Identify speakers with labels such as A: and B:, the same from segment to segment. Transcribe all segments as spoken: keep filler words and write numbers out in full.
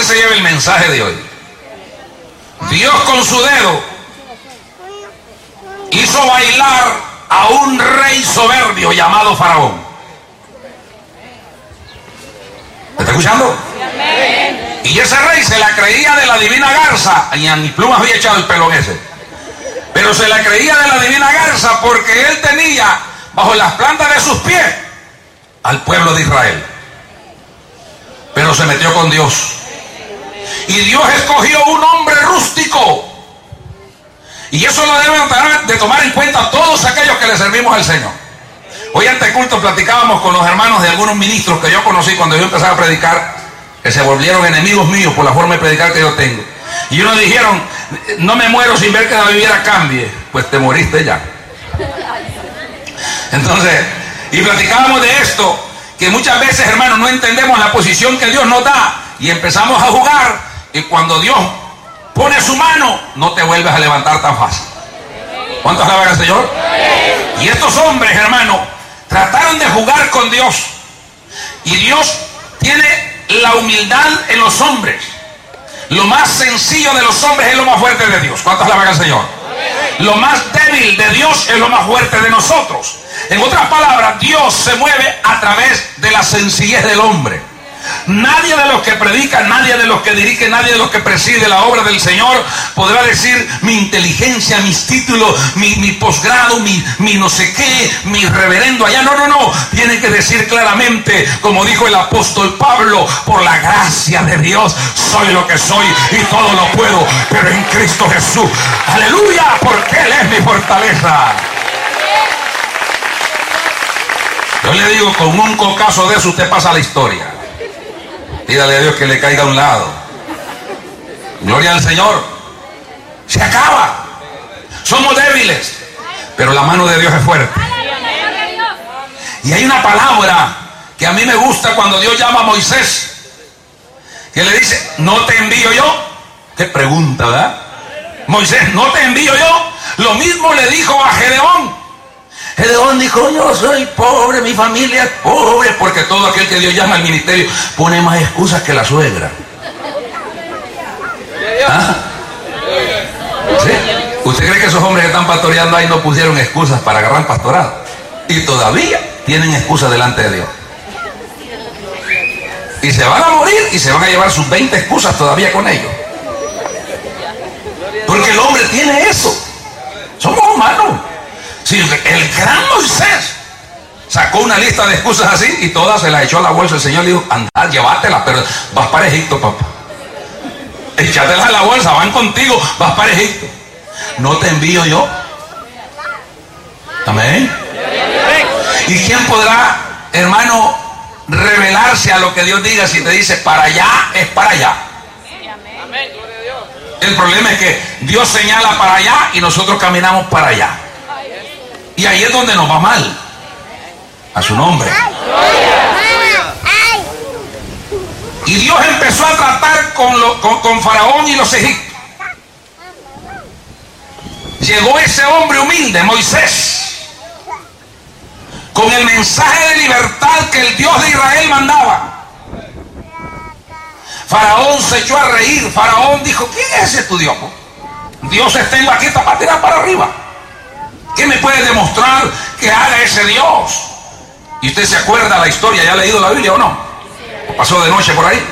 A: se lleve el mensaje de hoy. Dios con su dedo hizo bailar a un rey soberbio llamado Faraón. ¿Me está escuchando? Y ese rey se la creía de la divina garza. Y a mi pluma había echado el pelo en ese. Pero se la creía de la divina garza porque él tenía bajo las plantas de sus pies al pueblo de Israel. Pero se metió con Dios. Y Dios escogió un hombre rústico. Y eso lo deben de tomar en cuenta todos aquellos que le servimos al Señor. Hoy ante culto platicábamos con los hermanos de algunos ministros que yo conocí cuando yo empezaba a predicar, que se volvieron enemigos míos por la forma de predicar que yo tengo. Y unos dijeron, no me muero sin ver que la viviera cambie. Pues te moriste ya. Entonces, y platicábamos de esto, que muchas veces, hermanos, no entendemos la posición que Dios nos da y empezamos a jugar, y cuando Dios pone su mano, no te vuelves a levantar tan fácil. ¿Cuántos alaban al Señor? Y estos hombres, hermanos, trataron de jugar con Dios. Y Dios tiene la humildad en los hombres. Lo más sencillo de los hombres es lo más fuerte de Dios. ¿Cuántos alaban al Señor? Lo más débil de Dios es lo más fuerte de nosotros. En otras palabras, Dios se mueve a través de la sencillez del hombre. Nadie de los que predican, nadie de los que dirigen, nadie de los que preside la obra del Señor podrá decir mi inteligencia, mis títulos, mi, mi posgrado, mi, mi no sé qué, mi reverendo allá. No, no, no. Tiene que decir claramente, como dijo el apóstol Pablo, por la gracia de Dios soy lo que soy y todo lo puedo, pero en Cristo Jesús. Aleluya, porque Él es mi fortaleza. Yo le digo, con un cocazo de eso usted pasa la historia. Pídale a Dios que le caiga a un lado. Gloria al Señor. Se acaba. Somos débiles, pero la mano de Dios es fuerte. Y hay una palabra que a mí me gusta cuando Dios llama a Moisés, que le dice, no te envío yo. Qué pregunta, ¿verdad? Moisés, no te envío yo. Lo mismo le dijo a Gedeón. Gedeón dijo, yo soy pobre, mi familia es pobre, porque todo aquel que Dios llama al ministerio pone más excusas que la suegra. ¿Ah? ¿Sí? ¿Usted cree que esos hombres que están pastoreando ahí no pusieron excusas para agarrar pastorado? Y todavía tienen excusas delante de Dios. Y se van a morir y se van a llevar sus veinte excusas todavía con ellos. Porque el hombre tiene eso. Somos humanos. Sí, el gran Moisés sacó una lista de excusas así y todas se las echó a la bolsa. El Señor le dijo, anda, llévatelas, pero vas para Egipto, papá. Échatelas a la bolsa, van contigo, vas para Egipto. No te envío yo. Amén. ¿Y quién podrá, hermano, revelarse a lo que Dios diga? Si te dice para allá, es para allá. El problema es que Dios señala para allá y nosotros caminamos para allá. Y ahí es donde nos va mal. A su nombre. Y Dios empezó a tratar con, lo, con, con Faraón y los egipcios. Llegó ese hombre humilde, Moisés, con el mensaje de libertad que el Dios de Israel mandaba. Faraón se echó a reír. Faraón dijo, ¿quién es ese tu Dios? Dios tengo aquí para tirar para arriba. ¿Qué me puede demostrar que haga ese Dios? Y usted se acuerda la historia, ¿ya ha leído la Biblia o no? ¿O pasó de noche por ahí?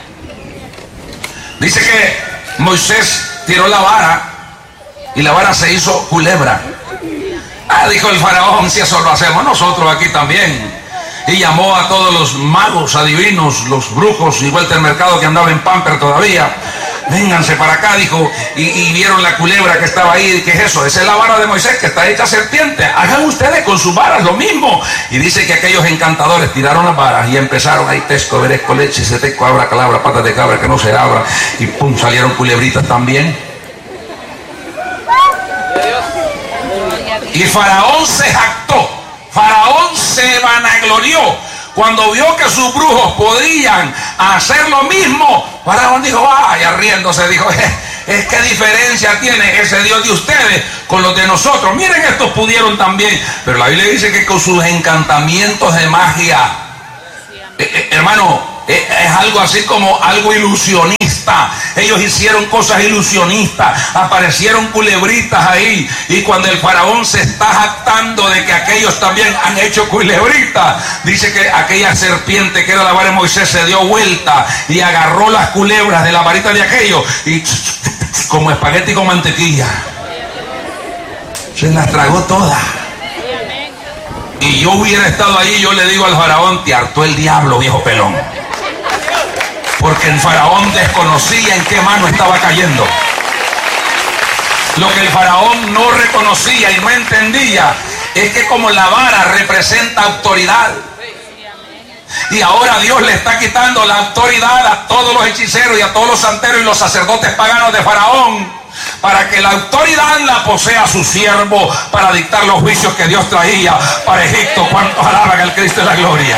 A: Dice que Moisés tiró la vara y la vara se hizo culebra. Ah, dijo el faraón, si eso lo hacemos nosotros aquí también. Y llamó a todos los magos, adivinos, los brujos y vuelta al mercado que andaba en Pamper todavía. Vénganse para acá, dijo, y, y vieron la culebra que estaba ahí. ¿Qué es eso? Esa es la vara de Moisés, que está hecha serpiente. Hagan ustedes con sus varas lo mismo. Y dice que aquellos encantadores tiraron las varas y empezaron ahí, tesco, veresco, leche, seteco, abra, calabra, patas de cabra que no se abra. Y pum, salieron culebritas también. Y Faraón se jactó. Faraón se vanaglorió. Cuando vio que sus brujos podían hacer lo mismo, Faraón dijo, vaya, riéndose, dijo, es que diferencia tiene ese Dios de ustedes con los de nosotros. Miren, estos pudieron también. Pero la Biblia dice que con sus encantamientos de magia, eh, eh, hermano, eh, es algo así como algo ilusionista. fiesta, ellos hicieron cosas ilusionistas, aparecieron culebritas ahí, y cuando el faraón se está jactando de que aquellos también han hecho culebritas, dice que aquella serpiente que era la vara de Moisés se dio vuelta y agarró las culebras de la varita de aquello y como espagueti con mantequilla se las tragó todas. Y yo hubiera estado ahí, yo le digo al faraón: te hartó el diablo, viejo pelón. Porque el faraón desconocía en qué mano estaba cayendo. Lo que el faraón no reconocía y no entendía es que como la vara representa autoridad, y ahora Dios le está quitando la autoridad a todos los hechiceros y a todos los santeros y los sacerdotes paganos de faraón, para que la autoridad la posea su siervo para dictar los juicios que Dios traía para Egipto. ¿Cuántos alaban al Cristo de la gloria?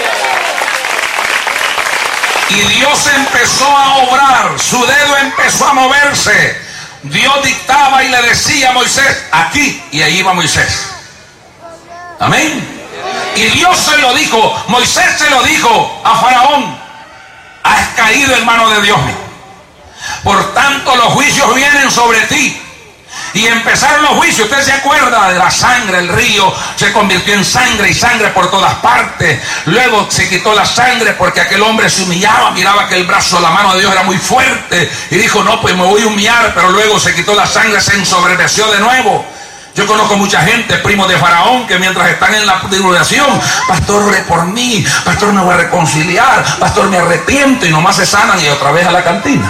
A: Y Dios empezó a obrar, su dedo empezó a moverse. Dios dictaba y le decía a Moisés: aquí, y ahí iba Moisés. Amén. Y Dios se lo dijo, Moisés se lo dijo a Faraón: has caído en manos de Dios. Por tanto, los juicios vienen sobre ti. Y empezaron los juicios. Usted se acuerda de la sangre, el río se convirtió en sangre y sangre por todas partes. Luego se quitó la sangre porque aquel hombre se humillaba, miraba que el brazo, la mano de Dios era muy fuerte y dijo: no, pues me voy a humillar. Pero luego se quitó la sangre, se ensoberbeció de nuevo. Yo conozco mucha gente, primos de Faraón, que mientras están en la tribulación: pastor, ore por mí, pastor, me voy a reconciliar, pastor, me arrepiento, y nomás se sanan y otra vez a la cantina.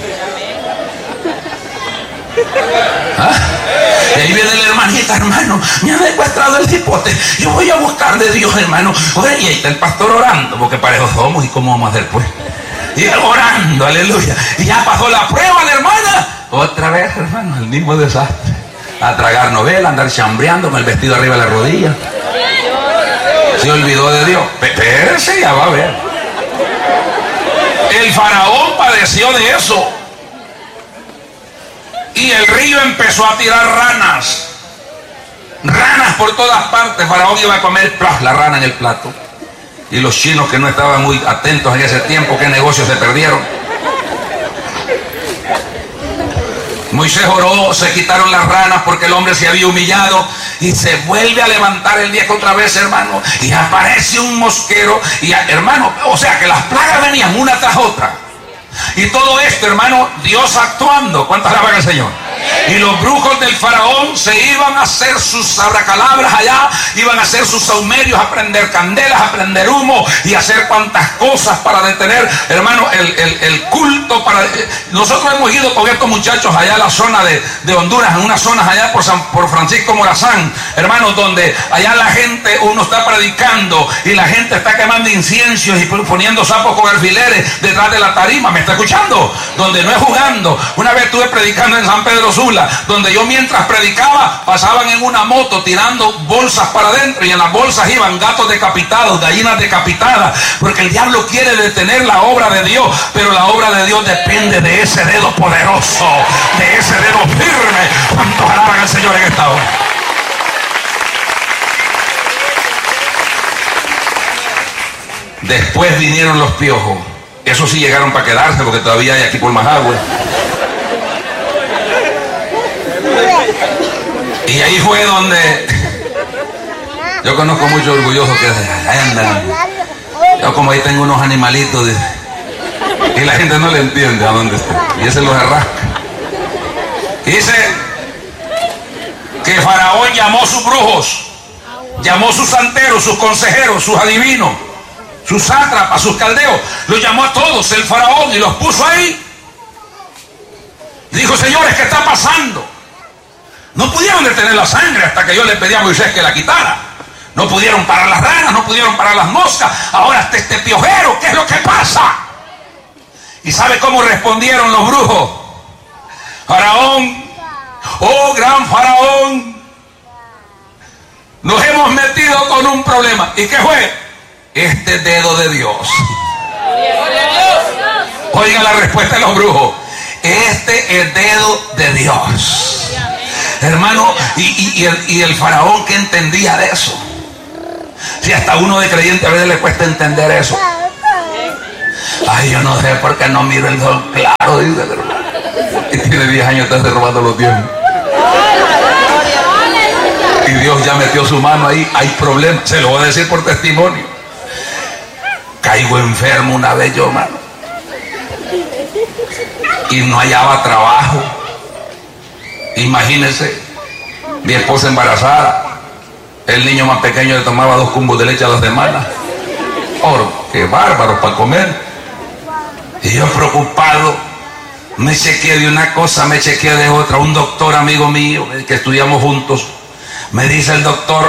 A: ¿Ah? Y ahí viene la hermanita: hermano, me ha secuestrado el cipote, yo voy a buscar de Dios, hermano. Oye, y ahí está el pastor orando, porque parejos somos, y cómo vamos a hacer pues. Y orando, aleluya. Y ya pasó la prueba la hermana, otra vez, hermano, el mismo desastre. A tragar novela, andar chambreando con el vestido arriba de la rodilla. Se olvidó de Dios. Espérese, ya va a ver. El faraón padeció de eso. Y el río empezó a tirar ranas. Ranas por todas partes. Faraón iba a comer ¡plaf! La rana en el plato. Y los chinos, que no estaban muy atentos en ese tiempo, qué negocios se perdieron. Moisés oró, se quitaron las ranas porque el hombre se había humillado, y se vuelve a levantar el viejo otra vez, hermano, y aparece un mosquero, y hermano, o sea que las plagas venían una tras otra. Y todo esto, hermano, Dios actuando. ¿Cuántas alaban al Señor? Y los brujos del faraón se iban a hacer sus abracalabras allá, iban a hacer sus saumerios, a prender candelas, a prender humo y a hacer cuantas cosas para detener, hermano, el, el, el culto. Para nosotros hemos ido con estos muchachos allá a la zona de, de Honduras, en unas zonas allá por, San, por Francisco Morazán, hermano, donde allá la gente, uno está predicando y la gente está quemando inciensos y poniendo sapos con alfileres detrás de la tarima. ¿Me está escuchando? Donde no es jugando. Una vez estuve predicando en San Pedro Sula, donde yo mientras predicaba pasaban en una moto tirando bolsas para adentro, y en las bolsas iban gatos decapitados, gallinas decapitadas, porque el diablo quiere detener la obra de Dios, pero la obra de Dios depende de ese dedo poderoso, de ese dedo firme. ¿Cuántos alaban al Señor en esta hora? Después vinieron los piojos. Eso sí llegaron para quedarse, porque todavía hay aquí por más agua. Y ahí fue donde yo conozco muchos orgullosos que andan. Yo como ahí tengo unos animalitos de, y la gente no le entiende a dónde está. Y ese los arrasca. Y dice que Faraón llamó a sus brujos, llamó a sus santeros, sus consejeros, sus adivinos, sus sátrapas, sus caldeos. Los llamó a todos el Faraón y los puso ahí. Y dijo: señores, ¿qué está pasando? No pudieron detener la sangre hasta que yo le pedí a Moisés que la quitara. No pudieron parar las ranas, no pudieron parar las moscas. Ahora está este piojero, ¿qué es lo que pasa? ¿Y sabe cómo respondieron los brujos? Faraón, oh gran Faraón, nos hemos metido con un problema. ¿Y qué fue? Este dedo de Dios. Oiga la respuesta de los brujos: este es dedo de Dios. Hermano, y, y, y, el, y el faraón, que entendía de eso. Si hasta uno de creyente a veces le cuesta entender eso. Ay, yo no sé por qué no miro el sol claro, dice el hermano. Y tiene diez años, está robando los diezmos. Y Dios ya metió su mano ahí, hay problemas. Se lo voy a decir por testimonio. Caigo enfermo una vez yo, hermano, y no hallaba trabajo. Imagínense, mi esposa embarazada, el niño más pequeño le tomaba dos cumbos de leche a la semana. Oh, qué bárbaro para comer. Y yo preocupado, me chequeé de una cosa, me chequeé de otra. Un doctor amigo mío, que estudiamos juntos, me dice el doctor,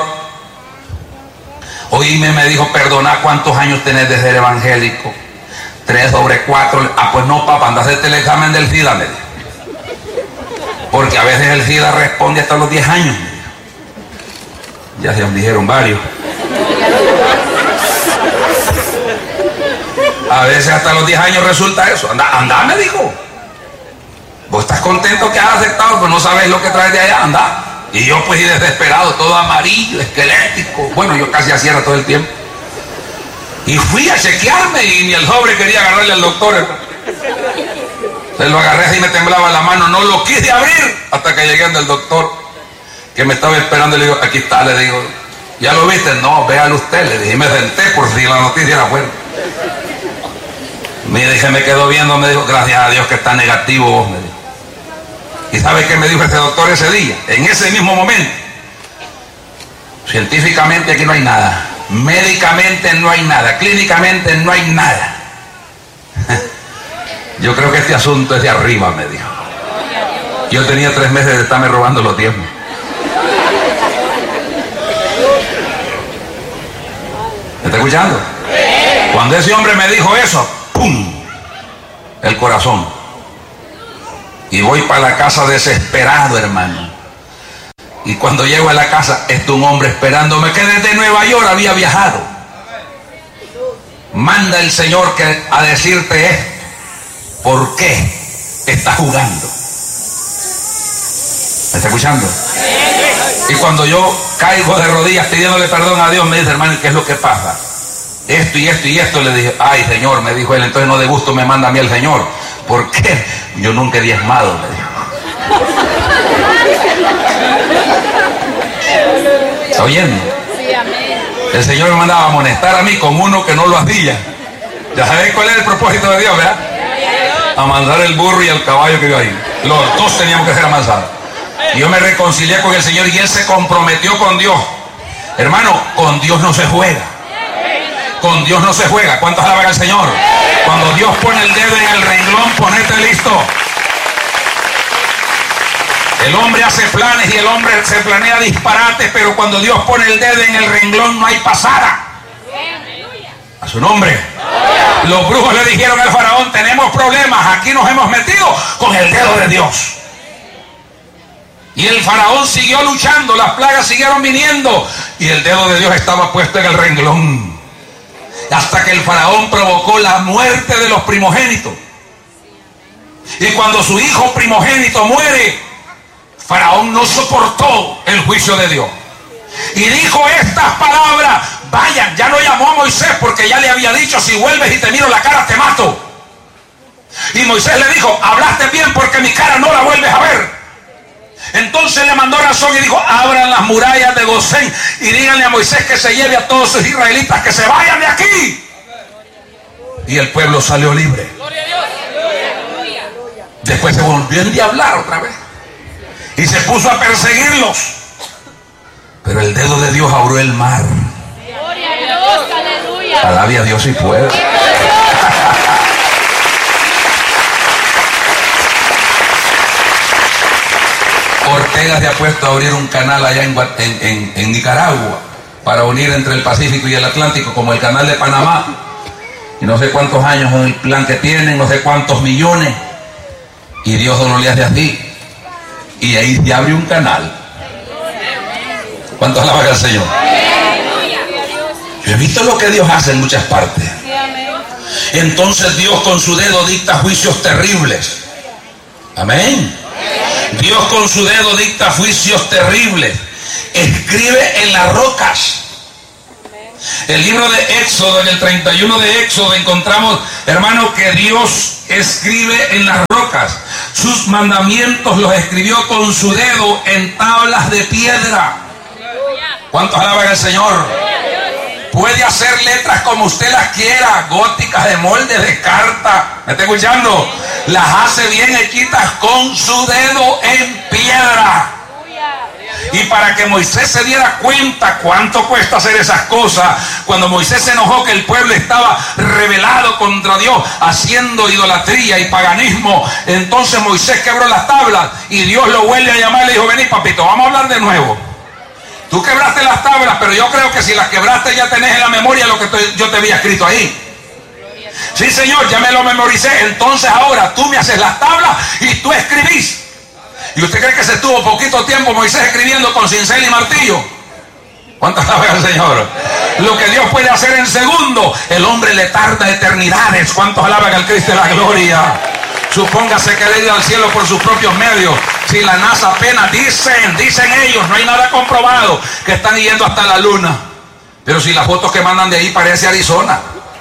A: oíme, me dijo, perdona, ¿cuántos años tenés de ser evangélico? Tres sobre cuatro. Ah, pues no, papá, anda a hacerte el examen del SIDA, me dijo. Porque a veces el SIDA responde hasta los diez años. Ya se dijeron varios. A veces hasta los diez años resulta eso. Anda, anda, me dijo. Vos estás contento que has aceptado, pero no sabes lo que traes de allá, anda. Y yo pues desesperado, todo amarillo, esquelético. Bueno, yo casi así era todo el tiempo. Y fui a chequearme y ni el sobre quería agarrarle al doctor, hermano. Se lo agarré así y me temblaba la mano, no lo quise abrir hasta que llegué al doctor, que me estaba esperando. Y le digo, aquí está, le digo, ¿ya lo viste? No, véalo usted, le dije. Y me senté por si la noticia era buena. Me dije, me quedó viendo, me dijo, gracias a Dios que está negativo vos, me dijo. ¿Y sabe qué me dijo ese doctor ese día? En ese mismo momento. Científicamente aquí no hay nada, médicamente no hay nada, clínicamente no hay nada. Yo creo que este asunto es de arriba, me dijo. Yo tenía tres meses de estarme robando los diezmos. ¿Me está escuchando? Cuando ese hombre me dijo eso, ¡pum!, el corazón. Y voy para la casa desesperado, hermano. Y cuando llego a la casa, está un hombre esperándome que desde Nueva York había viajado. Manda el Señor que, a decirte esto. ¿Por qué estás jugando? ¿Me está escuchando? Y cuando yo caigo de rodillas pidiéndole perdón a Dios, me dice, hermano, ¿qué es lo que pasa? Esto y esto y esto. Le dije, ay, Señor, me dijo él, entonces no de gusto me manda a mí el Señor. ¿Por qué? Yo nunca he diezmado, me dijo. ¿Está oyendo? El Señor me mandaba a amonestar a mí con uno que no lo hacía. Ya sabéis cuál es el propósito de Dios, ¿verdad? Amansar el burro y el caballo que iba ahí. Los dos teníamos que ser amansados. Y yo me reconcilié con el Señor y él se comprometió con Dios. Hermano, con Dios no se juega. Con Dios no se juega. ¿Cuántos alaban al Señor? Cuando Dios pone el dedo en el renglón, ponete listo. El hombre hace planes y el hombre se planea disparates, pero cuando Dios pone el dedo en el renglón no hay pasada. A su nombre. Los brujos le dijeron al faraón, tenemos problemas, aquí nos hemos metido con el dedo de Dios. Y el faraón siguió luchando, las plagas siguieron viniendo y el dedo de Dios estaba puesto en el renglón. Hasta que el faraón provocó la muerte de los primogénitos. Y cuando su hijo primogénito muere, faraón no soportó el juicio de Dios. Y dijo estas palabras, vayan, ya no llamó a Moisés porque ya le había dicho, si vuelves y te miro la cara te mato. Y Moisés le dijo, hablaste bien porque mi cara no la vuelves a ver. Entonces le mandó razón y dijo, abran las murallas de Gosén y díganle a Moisés que se lleve a todos sus israelitas, que se vayan de aquí. Y el pueblo salió libre. Después se volvió a endiablar otra vez y se puso a perseguirlos. Pero el dedo de Dios abrió el mar. Alabe a Dios si puede. Ortega se ha puesto a abrir un canal allá en, en, en, en Nicaragua para unir entre el Pacífico y el Atlántico, como el canal de Panamá. Y no sé cuántos años es el plan que tienen, no sé cuántos millones. Y Dios no le hace así. Y ahí se abre un canal. ¿Cuántos alaban al Señor? Yo he visto lo que Dios hace en muchas partes. Entonces Dios con su dedo dicta juicios terribles. Amén. Dios con su dedo dicta juicios terribles. Escribe en las rocas. El libro de Éxodo, en el treinta y uno de Éxodo, encontramos, hermano, que Dios escribe en las rocas. Sus mandamientos los escribió con su dedo en tablas de piedra. ¿Cuántos alaban al Señor? Puede hacer letras como usted las quiera, góticas, de molde, de carta. ¿Me está escuchando? Las hace bien hechitas con su dedo en piedra. Y para que Moisés se diera cuenta cuánto cuesta hacer esas cosas, cuando Moisés se enojó que el pueblo estaba rebelado contra Dios, haciendo idolatría y paganismo, entonces Moisés quebró las tablas y Dios lo vuelve a llamar y le dijo: vení, papito, vamos a hablar de nuevo. Tú quebraste las tablas, pero yo creo que si las quebraste ya tenés en la memoria lo que te, yo te había escrito ahí. Sí, Señor, ya me lo memoricé. Entonces ahora tú me haces las tablas y tú escribís. ¿Y usted cree que se estuvo poquito tiempo Moisés escribiendo con cincel y martillo? ¿Cuántas alaban al Señor? Lo que Dios puede hacer en segundo, el hombre le tarda eternidades. ¿Cuántos alaban al Cristo de la gloria? Supóngase que le dio al cielo por sus propios medios. Si la NASA apenas dicen, dicen ellos, no hay nada comprobado, que están yendo hasta la luna. Pero si las fotos que mandan de ahí parece Arizona.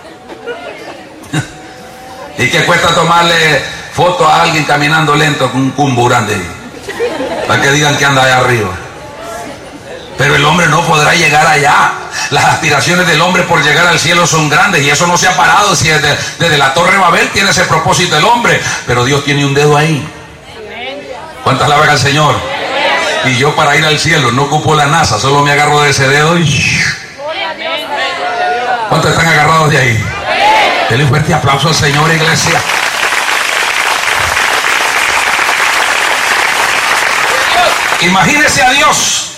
A: ¿Y qué cuesta tomarle foto a alguien caminando lento con un cumbo grande? Para que digan que anda allá arriba. Pero el hombre no podrá llegar allá. Las aspiraciones del hombre por llegar al cielo son grandes y eso no se ha parado. Si desde, desde la Torre Babel tiene ese propósito el hombre, pero Dios tiene un dedo ahí. ¿Cuántas alaban al Señor? Y yo para ir al cielo no ocupo la NASA, solo me agarro de ese dedo y... ¿Cuántos están agarrados de ahí? Denle un fuerte aplauso al Señor, iglesia. Imagínese a Dios.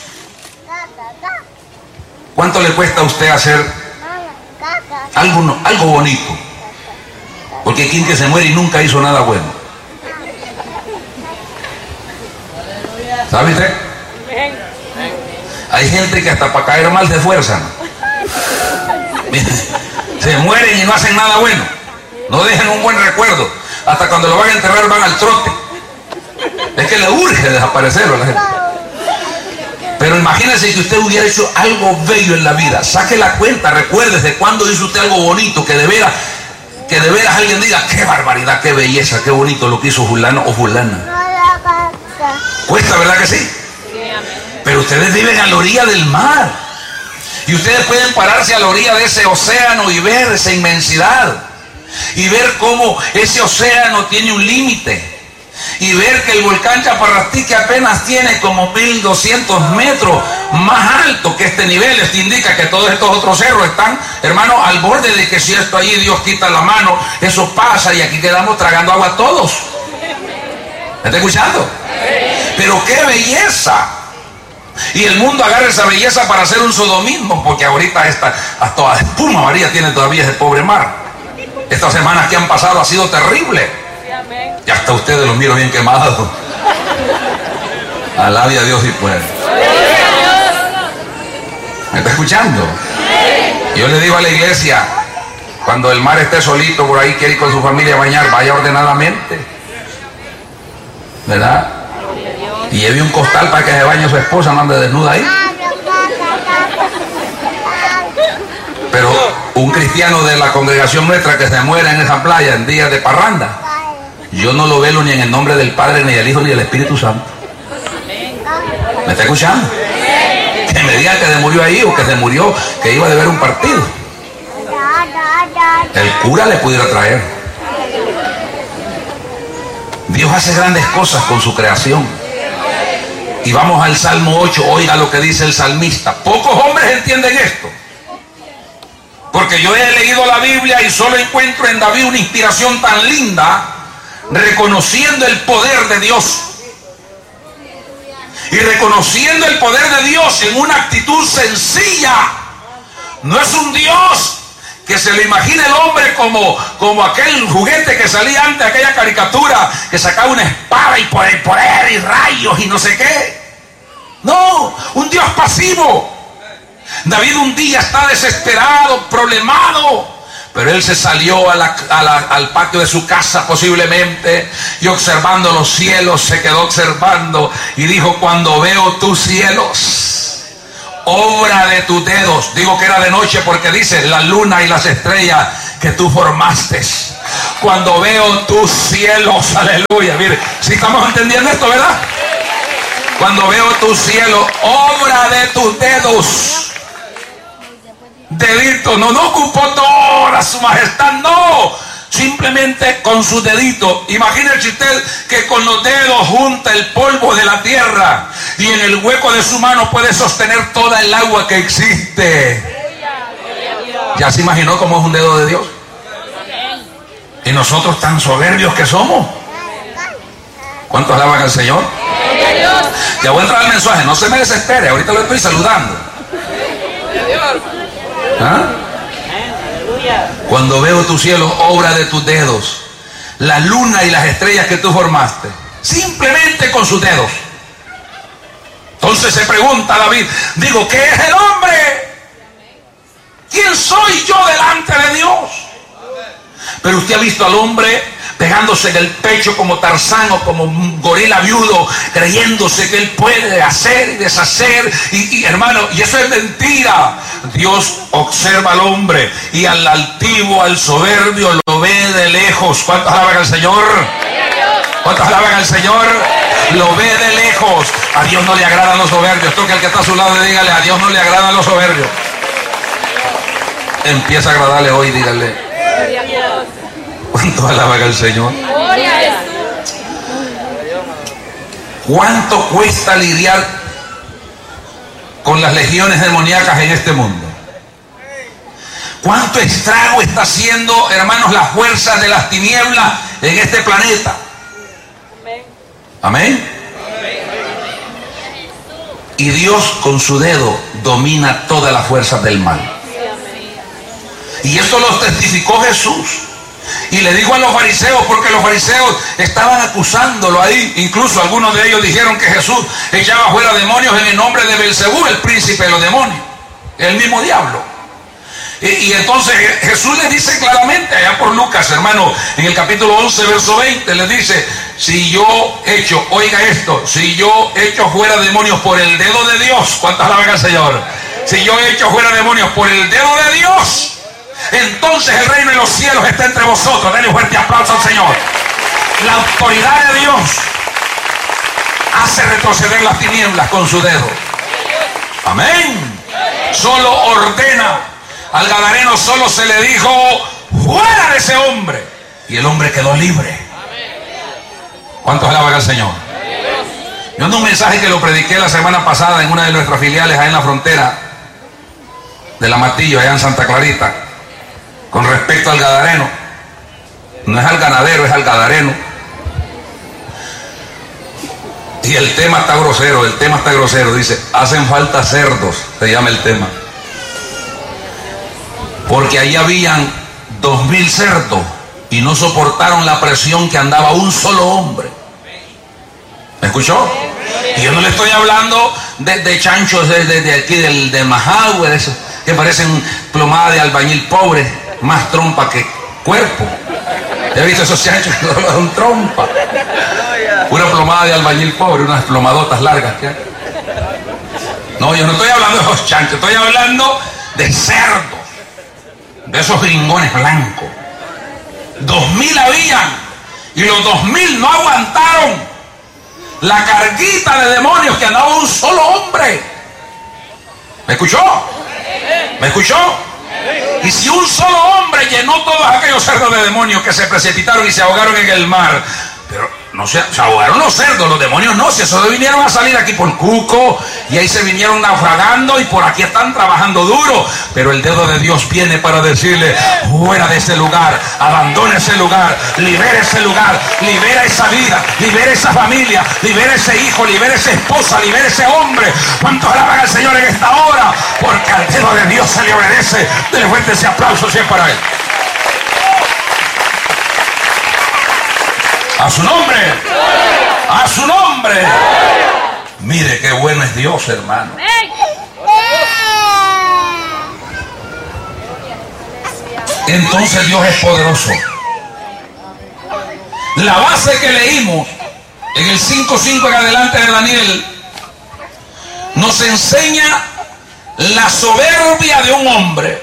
A: ¿Cuánto le cuesta a usted hacer algo, no, algo bonito? Porque hay quien que se muere y nunca hizo nada bueno. ¿Sabe usted? Hay gente que hasta para caer mal se esfuerzan. Se mueren y no hacen nada bueno. No dejan un buen recuerdo. Hasta cuando lo van a enterrar van al trote. Es que le urge desaparecerlo a la gente. Pero imagínese que usted hubiera hecho algo bello en la vida. Saque la cuenta, recuérdese cuándo hizo usted algo bonito, que de veras, que de veras alguien diga: qué barbaridad, qué belleza, qué bonito lo que hizo fulano o fulana. Cuesta, ¿verdad que sí? Pero ustedes viven a la orilla del mar. Y ustedes pueden pararse a la orilla de ese océano y ver esa inmensidad. Y ver cómo ese océano tiene un límite. Y ver que el volcán Chaparrastique apenas tiene como mil doscientos metros más alto que este nivel. Esto indica que todos estos otros cerros están, hermano, al borde de que si esto allí Dios quita la mano, eso pasa y aquí quedamos tragando agua todos. ¿Me está escuchando? Pero qué belleza. Y el mundo agarra esa belleza para hacer un sodomismo, porque ahorita esta, hasta espuma María tiene todavía ese pobre mar. Estas semanas que han pasado ha sido terrible. Y hasta ustedes los miro bien quemados. Alabe a Dios si puede. ¿Me está escuchando? Yo le digo a la iglesia, cuando el mar esté solito por ahí, quiere ir con su familia a bañar, vaya ordenadamente, ¿verdad? Y lleve un costal para que se bañe su esposa, no ande desnuda ahí. Pero un cristiano de la congregación nuestra que se muera en esa playa en días de parranda, yo no lo velo ni en el nombre del Padre, ni del Hijo, ni del Espíritu Santo. ¿Me está escuchando? Que me diga que se murió ahí o que se murió, que iba a ver un partido. El cura le pudiera traer. Dios hace grandes cosas con su creación. Y vamos al Salmo ocho, oiga lo que dice el salmista. Pocos hombres entienden esto. Porque yo he leído la Biblia y solo encuentro en David una inspiración tan linda, reconociendo el poder de Dios. Y reconociendo el poder de Dios en una actitud sencilla. No es un Dios que se le imagina el hombre como, como aquel juguete que salía antes, aquella caricatura, que sacaba una espada y por el poder y rayos y no sé qué. No, un Dios pasivo. David un día está desesperado, problemado, pero él se salió a la, a la, al patio de su casa posiblemente, y observando los cielos se quedó observando y dijo: cuando veo tus cielos, obra de tus dedos. Digo que era de noche porque dice la luna y las estrellas que tú formaste. Cuando veo tus cielos, aleluya. Mire, si estamos entendiendo esto, ¿verdad? Cuando veo tus cielos, obra de tus dedos. Dedito, no, no ocupó toda su majestad, no. Simplemente con sus deditos. Imagínese usted que con los dedos junta el polvo de la tierra y en el hueco de su mano puede sostener toda el agua que existe. ¿Ya se imaginó cómo es un dedo de Dios? Y nosotros tan soberbios que somos. ¿Cuántos alaban al Señor? Ya voy a entrar al mensaje, no se me desespere, ahorita lo estoy saludando. ¿Ah? Cuando veo tu cielo, obra de tus dedos, la luna y las estrellas que tú formaste, simplemente con sus dedos. Entonces se pregunta David, digo, ¿qué es el hombre? ¿Quién soy yo delante de Dios? Pero usted ha visto al hombre pegándose en el pecho como Tarzán o como un gorila viudo, creyéndose que él puede hacer y deshacer, y, y hermano, y eso es mentira. Dios observa al hombre y al altivo, al soberbio lo ve de lejos. ¿Cuántos alaban al Señor? ¿Cuántos alaban al Señor? Lo ve de lejos. A Dios no le agradan los soberbios. Toque al que está a su lado y dígale, a Dios no le agradan los soberbios. Empieza a agradarle hoy, dígale. ¿Cuánto alaban al Señor? ¿Cuánto cuesta lidiar con las legiones demoníacas en este mundo? ¿Cuánto estrago está haciendo, hermanos, las fuerzas de las tinieblas en este planeta? Amén. Y Dios con su dedo domina todas las fuerzas del mal. Y esto lo testificó Jesús. Y le dijo a los fariseos, porque los fariseos estaban acusándolo ahí. Incluso algunos de ellos dijeron que Jesús echaba fuera demonios en el nombre de Belcebú, el príncipe de los demonios, el mismo diablo. Y, y entonces Jesús les dice claramente, allá por Lucas, hermano, en el capítulo once, verso veinte, les dice, si yo echo, oiga esto, si yo echo fuera demonios por el dedo de Dios, ¿cuántas alaban al Señor? Si yo echo fuera demonios por el dedo de Dios, entonces el reino de los cielos está entre vosotros. Denle un fuerte aplauso al Señor. La autoridad de Dios hace retroceder las tinieblas con su dedo. Amén. Solo ordena. Al gadareno solo se le dijo, fuera de ese hombre, y el hombre quedó libre. ¿Cuántos alaban al Señor? Yo ando un mensaje que lo prediqué la semana pasada en una de nuestras filiales allá en la frontera de La Matillo, allá en Santa Clarita, con respecto al gadareno. No es al ganadero, es al gadareno. Y el tema está grosero, el tema está grosero. Dice, hacen falta cerdos, se llama el tema. Porque ahí habían dos mil cerdos y no soportaron la presión que andaba un solo hombre. ¿Me escuchó? Y yo no le estoy hablando de, de chanchos de, de, de aquí del, de Majagüe, de esos que parecen plomadas de albañil pobre, más trompa que cuerpo. ¿He visto esos chanchos que son trompa? Una plomada de albañil pobre, unas plomadotas largas. ¿Qué? No, yo no estoy hablando de esos chanchos, estoy hablando de cerdos, de esos gringones blancos. Dos mil habían y los dos mil no aguantaron la carguita de demonios que andaba un solo hombre. ¿Me escuchó? ¿Me escuchó? Y si un solo hombre llenó todos aquellos cerdos de demonios que se precipitaron y se ahogaron en el mar, pero no se, se ahogaron los cerdos, los demonios no, si esos vinieron a salir aquí por Cuco y ahí se vinieron naufragando y por aquí están trabajando duro, pero el dedo de Dios viene para decirle, fuera de ese lugar, abandone ese lugar, libere ese lugar, libera esa vida, libera esa familia, libera ese hijo, libera esa esposa, libera ese hombre. ¿Cuántos alaban al Señor en esta hora? Porque al dedo de Dios se le obedece. Dele fuerte ese aplauso siempre para él. A su nombre, a su nombre. Mire qué bueno es Dios, hermano. Entonces Dios es poderoso. La base que leímos en el cinco cinco en adelante de Daniel nos enseña la soberbia de un hombre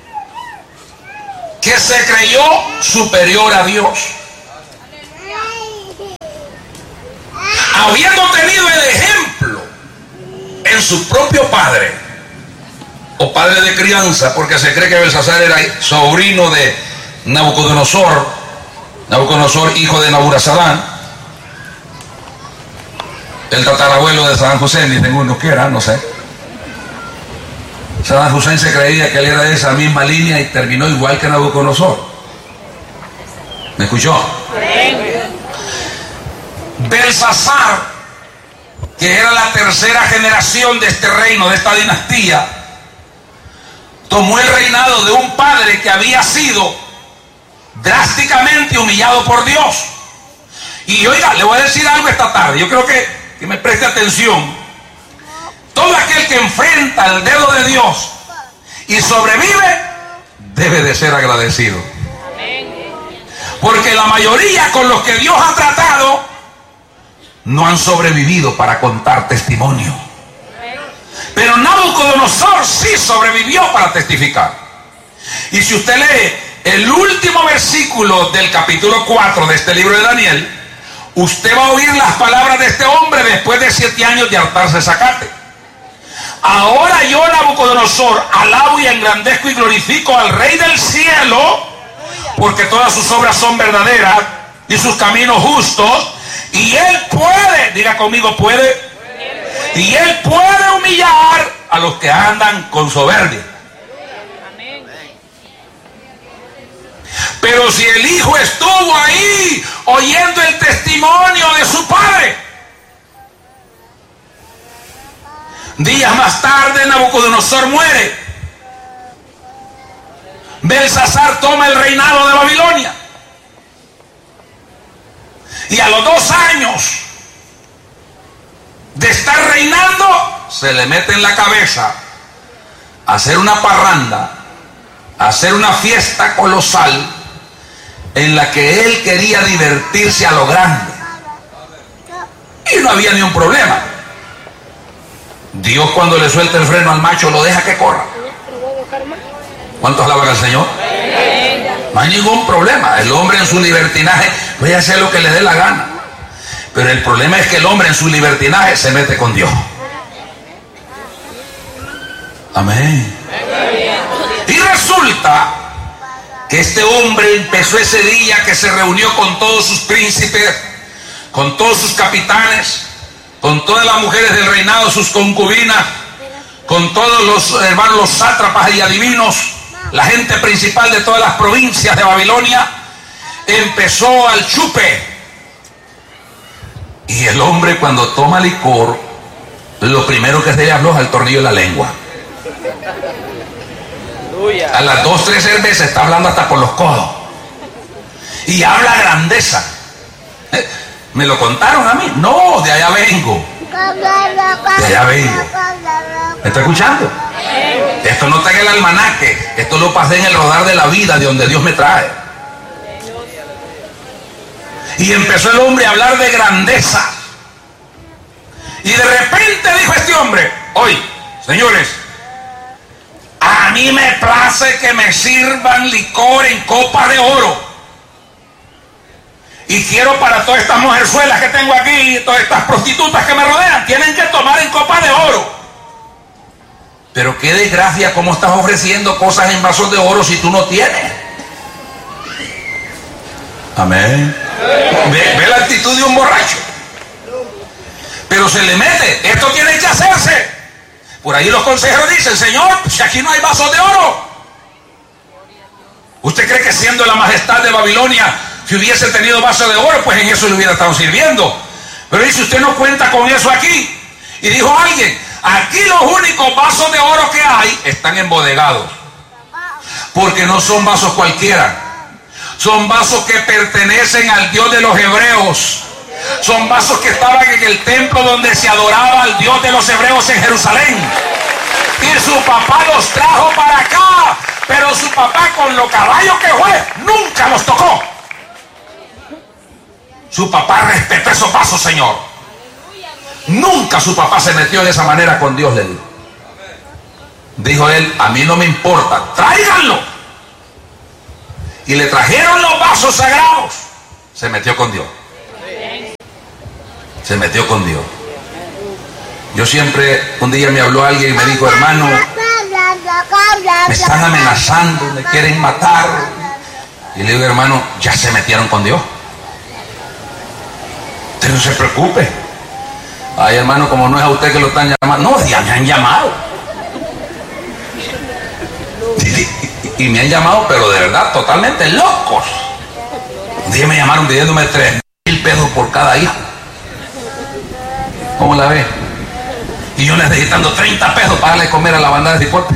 A: que se creyó superior a Dios, habiendo tenido el ejemplo en su propio padre o padre de crianza, porque se cree que Belsasar era sobrino de Nabucodonosor, Nabucodonosor hijo de Naburazadán, el tatarabuelo de Saddam Hussein, dicen unos que era, no sé. Saddam Hussein se creía que él era de esa misma línea y terminó igual que Nabucodonosor. ¿Me escuchó? Belsasar, que era la tercera generación de este reino, de esta dinastía, tomó el reinado de un padre que había sido drásticamente humillado por Dios. Y oiga, le voy a decir algo esta tarde, yo creo que, que me preste atención. Todo aquel que enfrenta el dedo de Dios y sobrevive debe de ser agradecido, porque la mayoría con los que Dios ha tratado no han sobrevivido para contar testimonio, pero Nabucodonosor sí sobrevivió para testificar. Y si usted lee el último versículo del capítulo cuatro de este libro de Daniel, usted va a oír las palabras de este hombre después de siete años de hartarse zacate. Ahora yo, Nabucodonosor, alabo y engrandezco y glorifico al Rey del cielo, porque todas sus obras son verdaderas y sus caminos justos, y él puede, diga conmigo, puede, y él puede humillar a los que andan con soberbia. Pero si el hijo estuvo ahí oyendo el testimonio de su padre, días más tarde Nabucodonosor muere. Belsasar toma el reinado de Babilonia. Y a los dos años de estar reinando, se le mete en la cabeza hacer una parranda, hacer una fiesta colosal en la que él quería divertirse a lo grande. Y no había ni un problema. Dios, cuando le suelta el freno al macho, lo deja que corra. ¿Cuántos alaban al Señor? No hay ningún problema. El hombre en su libertinaje puede hacer lo que le dé la gana. Pero el problema es que el hombre en su libertinaje se mete con Dios. Amén. Y resulta que este hombre empezó ese día que se reunió con todos sus príncipes, con todos sus capitanes, con todas las mujeres del reinado, sus concubinas, con todos los hermanos, los sátrapas y adivinos, la gente principal de todas las provincias de Babilonia. Empezó al chupe. Y el hombre, cuando toma licor, lo primero que se le habló es al tornillo de la lengua. A las dos, tres cervezas está hablando hasta por los codos. Y habla grandeza. ¿Me lo contaron a mí? No, de allá vengo. De allá vengo. ¿Me está escuchando? Esto no está en el almanaque. Esto lo pasé en el rodar de la vida, de donde Dios me trae. Y empezó el hombre a hablar de grandeza. Y de repente dijo este hombre: hoy, señores, a mí me place que me sirvan licor en copa de oro. Y quiero para todas estas mujerzuelas que tengo aquí, todas estas prostitutas que me rodean, tienen que tomar en copa de oro. Pero qué desgracia, cómo estás ofreciendo cosas en vasos de oro si tú no tienes. Amén. Ve, ve la actitud de un borracho. Pero se le mete, esto tiene que hacerse. Por ahí los consejeros dicen: Señor, si aquí no hay vasos de oro. ¿Usted cree que siendo la majestad de Babilonia, si hubiese tenido vaso de oro, pues en eso le hubiera estado sirviendo? Pero dice: usted no cuenta con eso aquí. Y dijo alguien: aquí los únicos vasos de oro que hay están embodegados, porque no son vasos cualquiera, son vasos que pertenecen al Dios de los hebreos, son vasos que estaban en el templo donde se adoraba al Dios de los hebreos en Jerusalén. Y su papá los trajo para acá, pero su papá, con lo caballo que fue, nunca los tocó. Su papá respetó esos vasos, Señor. Nunca su papá se metió de esa manera con Dios, le dijo. Dijo él, a mí no me importa, tráiganlo. Y le trajeron los vasos sagrados. Se metió con Dios. Se metió con Dios. Yo siempre, un día me habló alguien y me dijo, hermano, me están amenazando, me quieren matar. Y le digo, hermano, ya se metieron con Dios. Usted no se preocupe. Ay, hermano, como no es a usted que lo están llamando. No, ya me han llamado. Y, y me han llamado, pero de verdad, totalmente locos. Un día me llamaron pidiéndome tres mil pesos por cada hijo. ¿Cómo la ve? Y yo necesitando treinta pesos para darle de comer a la banda de cipote.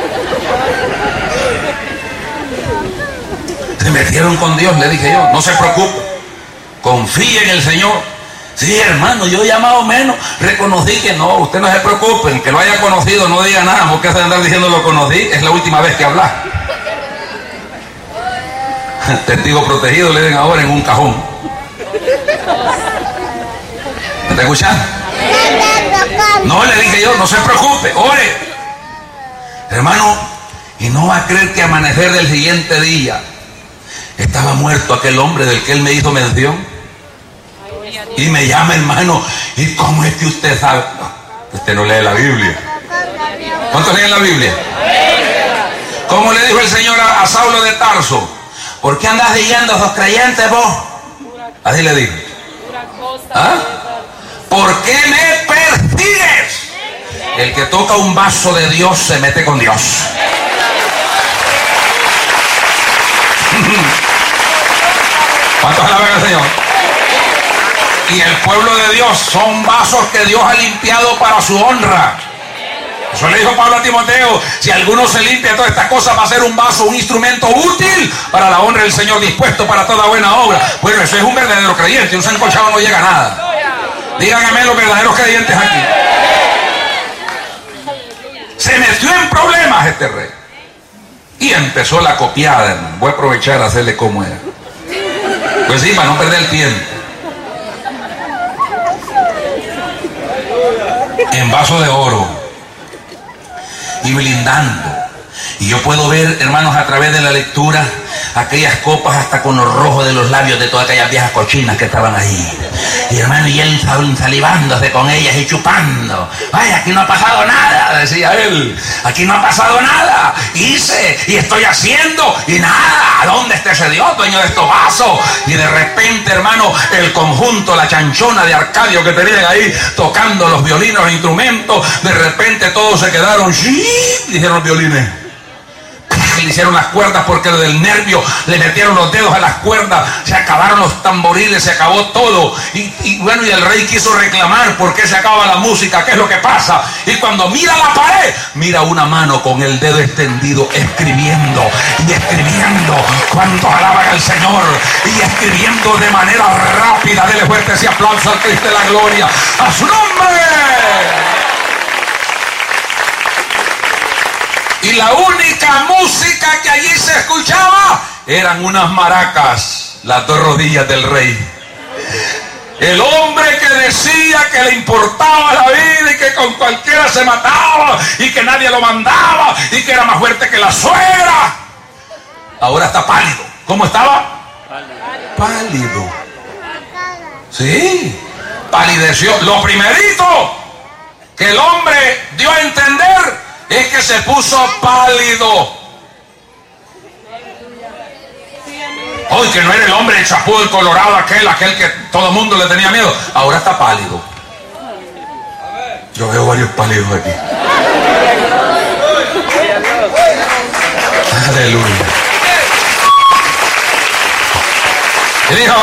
A: Se metieron con Dios, le dije yo, no se preocupe, confíe en el Señor. Sí, hermano, yo he llamado menos, reconocí que no, usted no se preocupe, el que lo haya conocido no diga nada, porque hace de andar diciendo lo conocí, es la última vez que habla. Testigo protegido le den ahora en un cajón. ¿Me está escuchando? No, le dije yo, no se preocupe, ore. Hermano, y no va a creer que amanecer del siguiente día estaba muerto aquel hombre del que él me hizo mención. Y me llama, hermano, ¿y cómo es que usted sabe? No, usted no lee la Biblia. ¿Cuántos leen la Biblia? ¿Cómo le dijo el Señor a, a Saulo de Tarso? ¿Por qué andas siguiendo a esos creyentes vos? Así le dijo. ¿Ah? ¿Por qué me persigues? El que toca un vaso de Dios se mete con Dios. ¿Cuántos alaban al Señor? Y el pueblo de Dios son vasos que Dios ha limpiado para su honra. Eso le dijo Pablo a Timoteo, si alguno se limpia de todas estas cosas, va a ser un vaso, un instrumento útil para la honra del Señor, dispuesto para toda buena obra. Bueno, eso es un verdadero creyente, un sancochado no llega a nada. Díganme los verdaderos creyentes aquí. Se metió en problemas este rey. Y empezó la copiada, hermano. Voy a aprovechar a hacerle como era. Pues sí, para no perder el tiempo. En vaso de oro y blindando. Y yo puedo ver, hermanos, a través de la lectura, aquellas copas hasta con los rojos de los labios de todas aquellas viejas cochinas que estaban ahí. Y hermano, y él salivándose con ellas y chupando. Ay, aquí no ha pasado nada, decía él. Aquí no ha pasado nada. Hice y estoy haciendo y nada. ¿Dónde está ese Dios, dueño de estos vasos? Y de repente, hermano, el conjunto, la chanchona de Arcadio que tenían ahí tocando los violines, los instrumentos, de repente todos se quedaron, ¡sí!, dijeron los violines. Le hicieron las cuerdas porque del nervio le metieron los dedos a las cuerdas, se acabaron los tamboriles, se acabó todo. Y, y bueno, y el rey quiso reclamar por qué se acaba la música, qué es lo que pasa. Y cuando mira la pared, mira una mano con el dedo extendido escribiendo y escribiendo. ¿Cuántos alaban al Señor? Y escribiendo de manera rápida. Dele fuerte ese aplauso al Cristo de la gloria, a su nombre. Y la única música que allí se escuchaba eran unas maracas, las dos rodillas del rey. El hombre que decía que le importaba la vida y que con cualquiera se mataba y que nadie lo mandaba y que era más fuerte que la suegra, ahora está pálido. ¿Cómo estaba? Pálido. Sí, palideció. Lo primerito que el hombre dio a entender es que se puso pálido. Hoy que no era el hombre el chapudo, el colorado, aquel, aquel que todo el mundo le tenía miedo. Ahora está pálido. Yo veo varios pálidos aquí. Aleluya. Y dijo,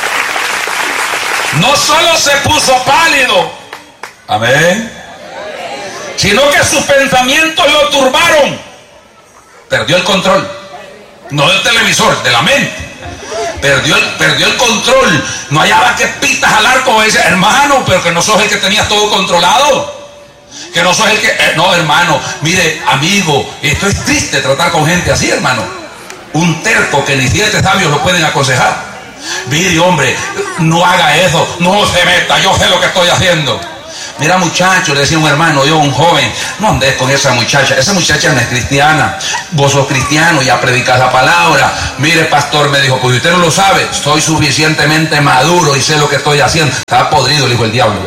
A: no solo se puso pálido, amén, sino que sus pensamientos lo turbaron. Perdió el control. No del televisor, de la mente. Perdió el, perdió el control. No hallaba que pitas al arco. Dice, hermano, pero que no sos el que tenías todo controlado. Que no sos el que... Eh, no, hermano, mire, amigo, esto es triste tratar con gente así, hermano. Un terco que ni siete sabios lo pueden aconsejar. Mire, hombre, no haga eso, no se meta, yo sé lo que estoy haciendo. Mira, muchacho, le decía un hermano, yo, un joven, no andes con esa muchacha, esa muchacha no es cristiana, vos sos cristiano, ya predicas la palabra. Mire, pastor, me dijo, pues usted no lo sabe, soy suficientemente maduro y sé lo que estoy haciendo. Estaba podrido, le dijo el diablo.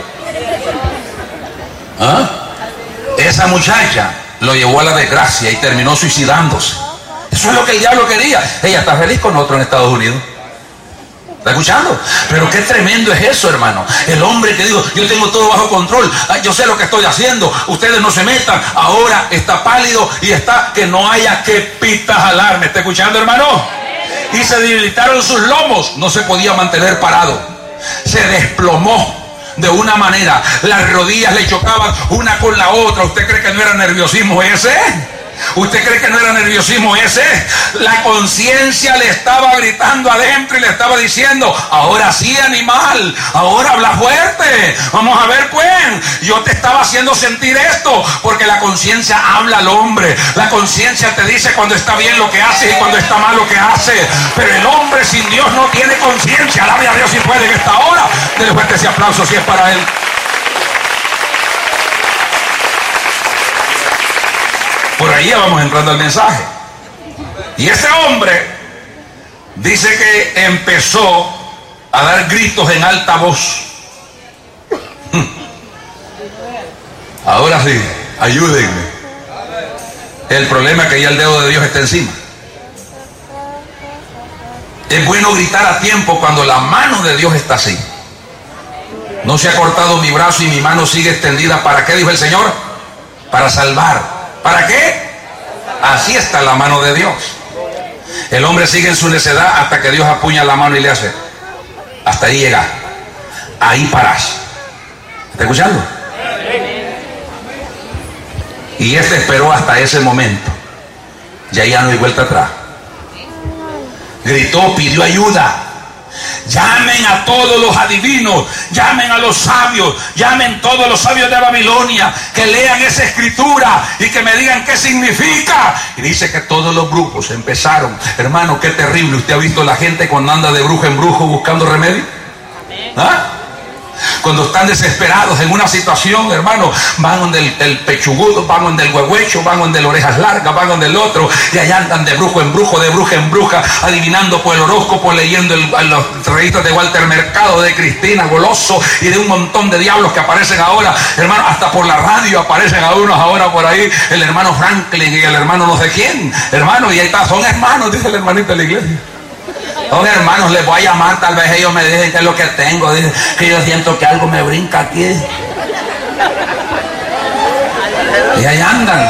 A: ¿Ah? Esa muchacha lo llevó a la desgracia y terminó suicidándose. Eso es lo que el diablo quería. Ella está feliz con otro en Estados Unidos. ¿Está escuchando? Pero qué tremendo es eso, hermano. El hombre que dijo, yo tengo todo bajo control, yo sé lo que estoy haciendo, ustedes no se metan. Ahora está pálido y está que no haya que pita jalar. ¿Me está escuchando, hermano? Y se debilitaron sus lomos, no se podía mantener parado. Se desplomó de una manera, las rodillas le chocaban una con la otra. ¿Usted cree que no era nerviosismo ese? ¿Usted cree que no era nerviosismo ese? La conciencia le estaba gritando adentro y le estaba diciendo, ahora sí, animal, ahora habla fuerte, vamos a ver pues, yo te estaba haciendo sentir esto, porque la conciencia habla al hombre, la conciencia te dice cuando está bien lo que hace y cuando está mal lo que hace, pero el hombre sin Dios no tiene conciencia. Alabe a Dios si puede en esta hora. Dele fuerte ese aplauso si es para él. Por ahí ya vamos entrando al mensaje. Y ese hombre dice que empezó a dar gritos en alta voz. Ahora sí, ayúdenme. El problema es que ya el dedo de Dios está encima. Es bueno gritar a tiempo cuando la mano de Dios está así. No se ha cortado mi brazo y mi mano sigue extendida. ¿Para qué? Dijo el Señor. Para salvar. ¿Para qué? Así está la mano de Dios. El hombre sigue en su necedad hasta que Dios apuña la mano y le hace. Hasta ahí llega. Ahí parás. ¿Está escuchando? Y este esperó hasta ese momento. Ya ya no hay vuelta atrás. Gritó, pidió ayuda. Llamen a todos los adivinos, llamen a los sabios, llamen todos los sabios de Babilonia, que lean esa escritura y que me digan qué significa. Y dice que todos los brujos empezaron. Hermano, qué terrible. ¿Usted ha visto la gente cuando anda de brujo en brujo buscando remedio? ¿Ah? Cuando están desesperados en una situación, hermano, van donde el, el pechugudo, van donde el huehuecho, van donde el orejas largas, van donde el otro, y allá andan de brujo en brujo, de bruja en bruja, adivinando por el horóscopo, leyendo el, los revistas de Walter Mercado, de Cristina Goloso y de un montón de diablos que aparecen ahora, hermano, hasta por la radio aparecen algunos ahora por ahí, el hermano Franklin y el hermano no sé quién, hermano, y ahí está, son hermanos, dice el hermanito de la iglesia. Son hermanos, les voy a llamar, tal vez ellos me dicen qué es lo que tengo, dicen que yo siento que algo me brinca aquí. Y ahí andan.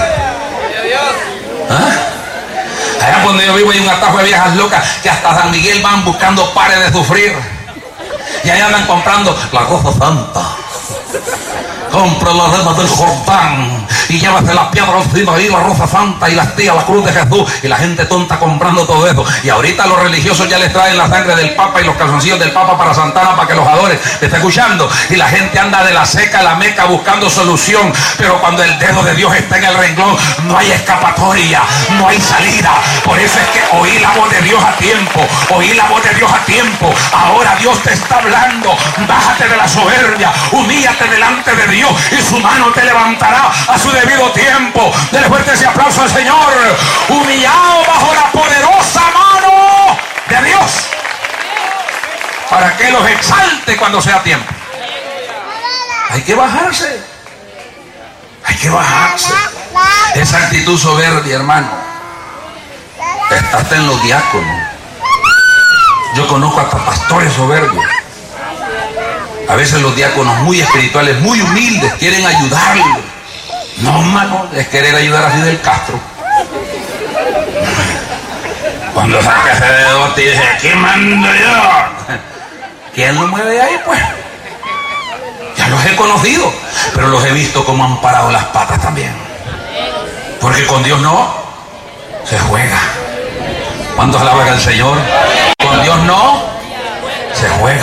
A: ¿Ah? Allá donde yo vivo hay un atajo de viejas locas que hasta San Miguel van buscando pares de sufrir. Y ahí andan comprando la rosa santa. Compra las remas del Jordán y llévase las piedras encima y la rosa santa y las tías, la cruz de Jesús, y la gente tonta comprando todo eso. Y ahorita los religiosos ya les traen la sangre del Papa y los calzoncillos del Papa para Santana para que los adore. ¿Me está escuchando? Y la gente anda de la seca a la meca buscando solución, pero cuando el dedo de Dios está en el renglón no hay escapatoria, no hay salida. Por eso es que oí la voz de Dios a tiempo, oí la voz de Dios a tiempo. Ahora Dios te está hablando. Bájate de la soberbia, humíllate delante de Dios y su mano te levantará a su debido tiempo. Dele fuerte ese aplauso al Señor. Humillado bajo la poderosa mano de Dios, para que los exalte cuando sea tiempo. Hay que bajarse, hay que bajarse. Esa actitud soberbia, hermano, está hasta en los diáconos. Yo conozco hasta pastores soberbios. A veces los diáconos muy espirituales, muy humildes, quieren ayudarle. No, hermano, es querer ayudar a Fidel Castro. Cuando saca ese dedote y dice, aquí mando yo. ¿Quién lo mueve ahí, pues? Ya los he conocido, pero los he visto como han parado las patas también. Porque con Dios no se juega. ¿Cuántos alaban al Señor? Con Dios no se juega.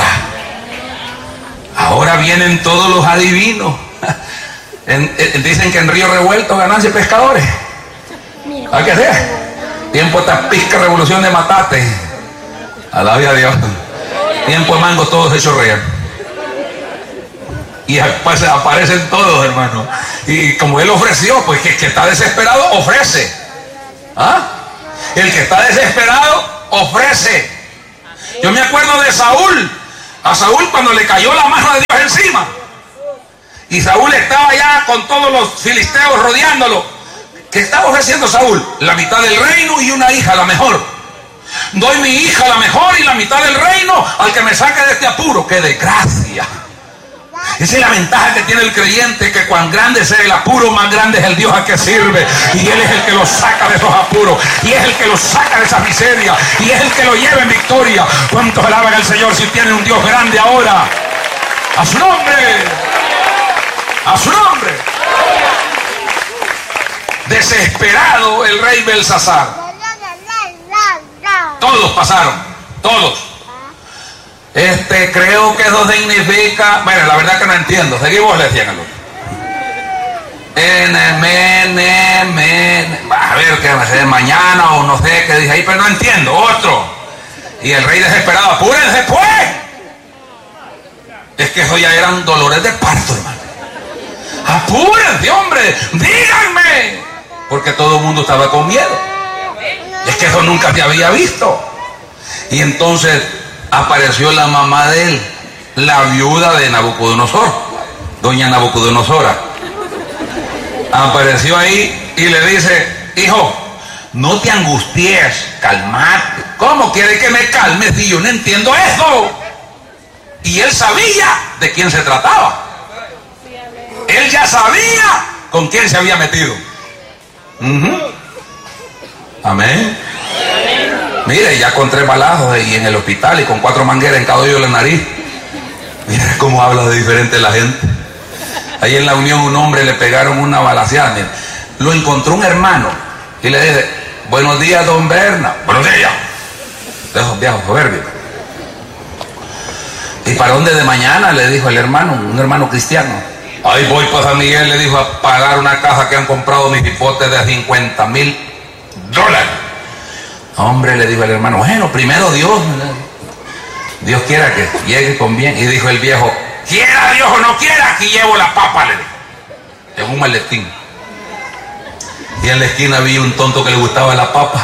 A: Ahora vienen todos los adivinos. En, en, dicen que en Río Revuelto ganancia pescadores. ¿A qué sea? Tiempo esta pizca revolución de matate. Alabe a Dios. Tiempo de mango todos hechos real. Y después aparecen todos, hermano. Y como él ofreció, pues que el que está desesperado ofrece. ¿Ah? El que está desesperado ofrece. Yo me acuerdo de Saúl. A Saúl cuando le cayó la mano de Dios encima. Y Saúl estaba ya con todos los filisteos rodeándolo. ¿Qué estaba ofreciendo Saúl? La mitad del reino y una hija, la mejor. Doy mi hija la mejor y la mitad del reino al que me saque de este apuro. ¡Qué desgracia! Esa es la ventaja que tiene el creyente, que cuán grande sea el apuro, más grande es el Dios al que sirve. Y Él es el que lo saca de esos apuros, y es el que lo saca de esa miseria, y es el que lo lleva en victoria. ¿Cuántos alaban al Señor si tienen un Dios grande ahora? ¡A su nombre! ¡A su nombre! Desesperado el rey Belsasar. Todos pasaron, todos. Este, creo que eso significa, bueno, la verdad que no entiendo. Seguimos, le decían al otro. N, men, men, a ver qué va a ser mañana o no sé qué dice ahí, pero no entiendo. Otro. Y el rey desesperado, apúrense pues. Es que eso ya eran dolores de parto, hermano. Apúrense, hombre, díganme. Porque todo el mundo estaba con miedo. Es que eso nunca se había visto. Y entonces apareció la mamá de él, la viuda de Nabucodonosor, doña Nabucodonosora. Apareció ahí y le dice: hijo, no te angusties, calmate. ¿Cómo quiere que me calme si yo no entiendo eso? Y él sabía de quién se trataba. Él ya sabía con quién se había metido. Uh-huh. Amén. Mire, ya con tres balazos y en el hospital y con cuatro mangueras en cada oído de la nariz. Mire cómo habla de diferente la gente. Ahí en la Unión un hombre le pegaron una balaceada. Mire. Lo encontró un hermano y le dice: buenos días, don Berna. Buenos días. De esos viejos soberbios. ¿Y para dónde de mañana? Le dijo el hermano, un hermano cristiano. Ahí voy para San Miguel, le dijo, a pagar una casa que han comprado mis hipotes de cincuenta mil dólares. Hombre, le dijo el hermano, bueno, primero Dios, Dios quiera que llegue con bien. Y dijo el viejo, quiera Dios o no quiera, aquí llevo la papa, le dijo. En un maletín. Y en la esquina vi un tonto que le gustaba la papa.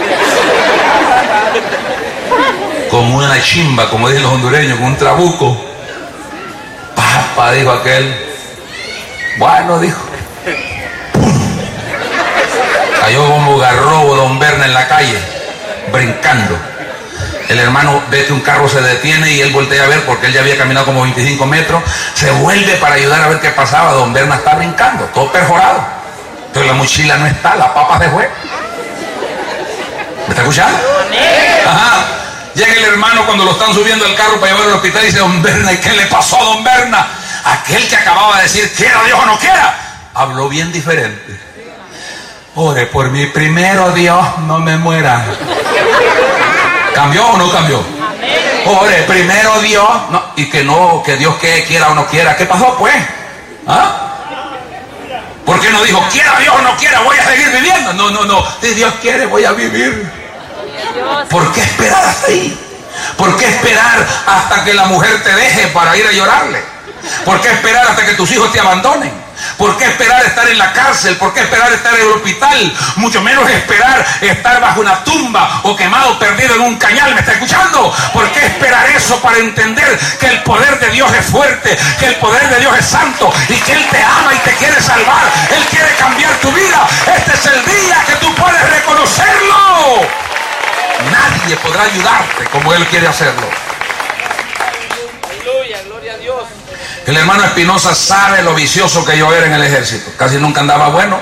A: Como una chimba, como dicen los hondureños, con un trabuco. Papa, dijo aquel. Bueno, dijo. ¡Pum! Cayó como garrobo don Berna en la calle, brincando. El hermano ve que un carro se detiene y él voltea a ver porque él ya había caminado como veinticinco metros. Se vuelve para ayudar a ver qué pasaba. Don Berna está brincando, todo perforado. Pero la mochila no está, la papa se fue. ¿Me está escuchando? Ajá. Llega el hermano cuando lo están subiendo al carro para llevarlo al hospital y dice, don Berna, ¿y qué le pasó a don Berna? Aquel que acababa de decir, quiera Dios o no quiera, habló bien diferente. Ore por mí, primero Dios, no me muera. ¿Cambió o no cambió? Ore, primero Dios, no, y que no, que Dios que quiera o no quiera. ¿Qué pasó pues? ¿Ah? ¿Por qué no dijo, quiera Dios o no quiera, voy a seguir viviendo? No, no, no, si Dios quiere voy a vivir. ¿Por qué esperar hasta ahí? ¿Por qué esperar hasta que la mujer te deje para ir a llorarle? ¿Por qué esperar hasta que tus hijos te abandonen? ¿Por qué esperar estar en la cárcel? ¿Por qué esperar estar en el hospital? Mucho menos esperar estar bajo una tumba o quemado, perdido en un cañal. ¿Me está escuchando? ¿Por qué esperar eso para entender que el poder de Dios es fuerte, que el poder de Dios es santo y que Él te ama y te quiere salvar? Él quiere cambiar tu vida. Este es el día que tú puedes reconocerlo. Nadie podrá ayudarte como Él quiere hacerlo.
B: Aleluya, gloria a Dios.
A: El hermano Espinosa sabe lo vicioso que yo era en el ejército. Casi nunca andaba bueno.